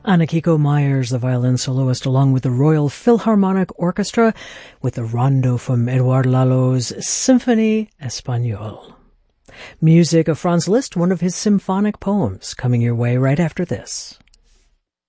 Anakiko Myers, the violin soloist, along with the Royal Philharmonic Orchestra, with the rondo from Edouard Lalo's Symphonie Espagnole. Music of Franz Liszt, one of his symphonic poems, coming your way right after this.